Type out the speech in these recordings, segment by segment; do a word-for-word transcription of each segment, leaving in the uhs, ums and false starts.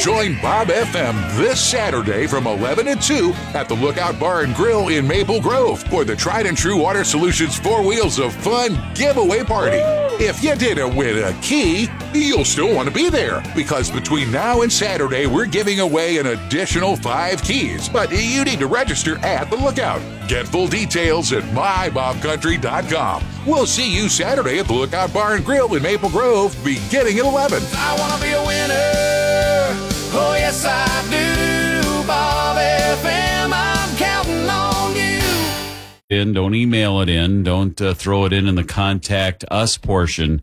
Join Bob F M this Saturday from eleven to two at the Lookout Bar and Grill in Maple Grove for the Tried and True Water Solutions Four Wheels of Fun giveaway party. If you didn't win a key, you'll still want to be there because between now and Saturday, we're giving away an additional five keys. But you need to register at the Lookout. Get full details at my bob country dot com. We'll see you Saturday at the Lookout Bar and Grill in Maple Grove beginning at eleven. I want to be a winner. Oh, yes, I do. Bob F M, I'm counting on you. In, don't email it in. Don't uh, throw it in in the contact us portion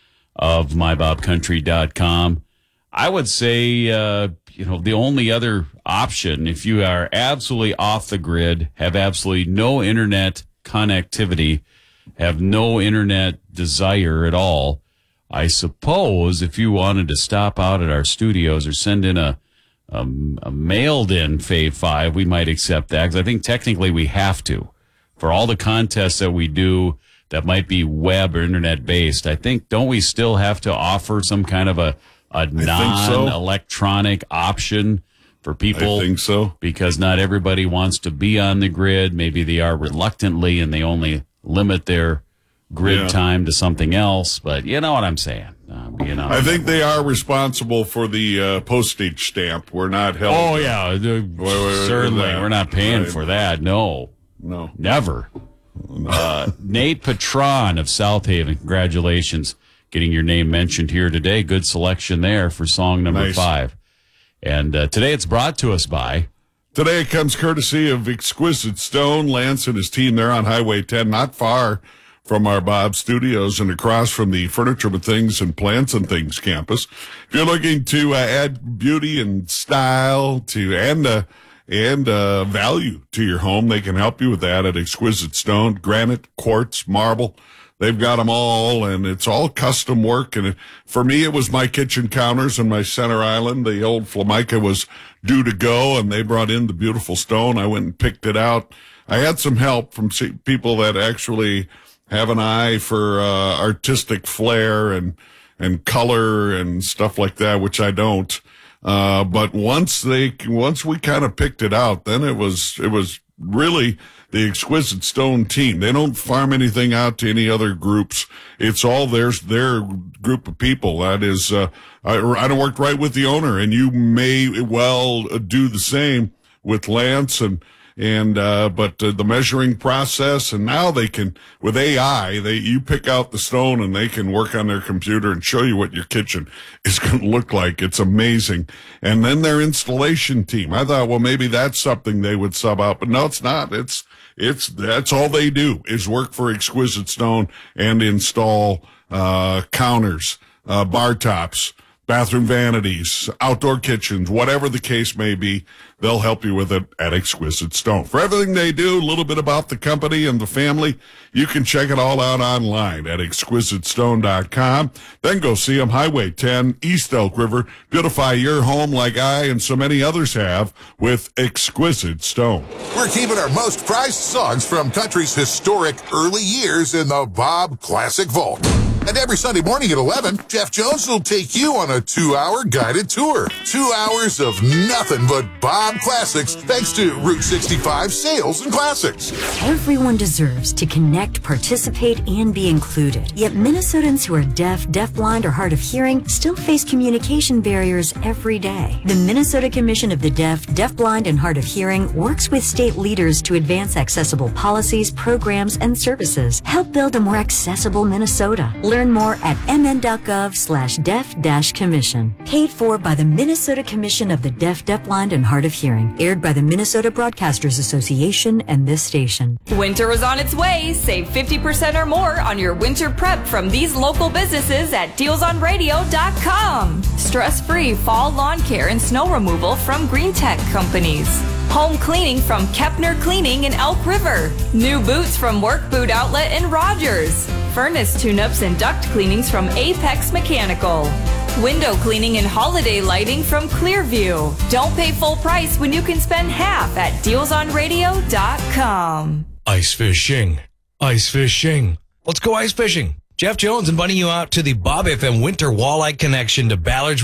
of my bob country dot com. I would say, uh, you know, the only other option, if you are absolutely off the grid, have absolutely no internet connectivity, have no internet desire at all, I suppose if you wanted to stop out at our studios or send in a, a, a mailed-in Fave five, we might accept that because I think technically we have to. For all the contests that we do that might be web or internet-based, I think, don't we still have to offer some kind of a, a non-electronic so. option for people? I think so. Because not everybody wants to be on the grid. Maybe they are reluctantly and they only limit their grid yeah. time to something else. But you know what I'm saying. Uh, you know, I think they are responsible for the uh, postage stamp. We're not held. Oh, yeah. The, wait, wait, wait, certainly. We're not paying right. for that. No. No. Never. No. Uh, Nate Patron of South Haven, congratulations. Getting your name mentioned here today. Good selection there for song number nice. five. And uh, today it's brought to us by... Today it comes courtesy of Exquisite Stone. Lance and his team there on Highway ten, not far from our Bob Studios and across from the Furniture with Things and Plants and Things campus. If you're looking to uh, add beauty and style to and uh, and uh, value to your home, they can help you with that at Exquisite Stone. Granite, quartz, marble. They've got them all, and it's all custom work. And it, for me, it was my kitchen counters and my center island. The old Formica was due to go, and they brought in the beautiful stone. I went and picked it out. I had some help from people that actually have an eye for uh, artistic flair and and color and stuff like that, which I don't. Uh, but once they, once we kind of picked it out, then it was, it was really the Exquisite Stone team. They don't farm anything out to any other groups. It's all theirs, their group of people. That is, uh, I, I worked right with the owner, and you may well do the same with Lance and, and, uh, but uh, the measuring process, and now they can, with A I, they, you pick out the stone and they can work on their computer and show you what your kitchen is going to look like. It's amazing. And then their installation team. I thought, well, maybe that's something they would sub out, but no, it's not. It's, it's, that's all they do is work for Exquisite Stone and install, uh, counters, uh, bar tops, bathroom vanities, outdoor kitchens, whatever the case may be, they'll help you with it at Exquisite Stone. For everything they do, a little bit about the company and the family, you can check it all out online at exquisite stone dot com. Then go see them, Highway ten, East Elk River. Beautify your home like I and so many others have with Exquisite Stone. We're keeping our most prized songs from country's historic early years in the Bob Classic Vault. And every Sunday morning at eleven, Jeff Jones will take you on a two-hour guided tour. Two hours of nothing but Bob classics, thanks to Route sixty-five Sales and Classics. Everyone deserves to connect, participate, and be included. Yet Minnesotans who are deaf, deafblind, or hard of hearing still face communication barriers every day. The Minnesota Commission of the Deaf, Deafblind, and Hard of Hearing works with state leaders to advance accessible policies, programs, and services. Help build a more accessible Minnesota. Learn more at mn.gov slash deaf dash commission. Paid for by the Minnesota Commission of the Deaf, Deafblind, and Hard of Hearing. Aired by the Minnesota Broadcasters Association and this station. Winter is on its way. Save fifty percent or more on your winter prep from these local businesses at deals on radio dot com. Stress-free fall lawn care and snow removal from Green Tech Companies. Home cleaning from Kepner Cleaning in Elk River. New boots from Work Boot Outlet in Rogers. Furnace tune-ups and duct cleanings from Apex Mechanical. Window cleaning and holiday lighting from Clearview. Don't pay full price when you can spend half at deals on radio dot com. Ice fishing. Ice fishing. Let's go ice fishing. Jeff Jones inviting you out to the Bob F M Winter Walleye Connection to Ballard's